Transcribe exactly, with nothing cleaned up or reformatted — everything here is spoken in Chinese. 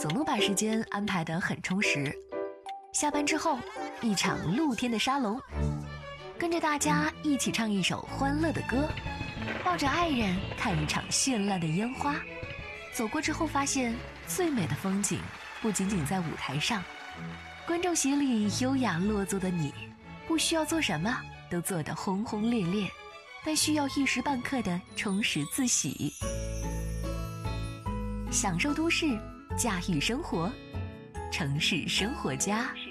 总能把时间安排得很充实。下班之后，一场露天的沙龙，跟着大家一起唱一首欢乐的歌，抱着爱人看一场绚烂的烟花。走过之后发现，最美的风景不仅仅在舞台上，观众席里优雅落座的你，不需要做什么都做得轰轰烈烈，但需要一时半刻的充实自喜。享受都市，驾驭生活，城市生活家。